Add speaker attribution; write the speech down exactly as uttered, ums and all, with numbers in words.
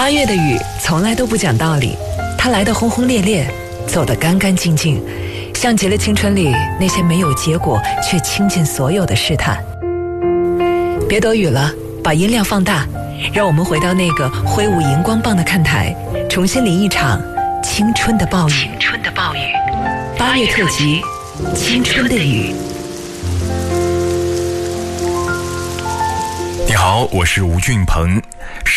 Speaker 1: 八月的雨从来都不讲道理，它来得轰轰烈烈，走得干干净净，像极了青春里那些没有结果却倾尽所有的试探。别躲雨了，把音量放大，让我们回到那个挥舞荧光棒的看台，重新淋一场青春的暴雨。青春的暴雨，八月特辑，青春的雨。
Speaker 2: 你好，我是吴俊鹏。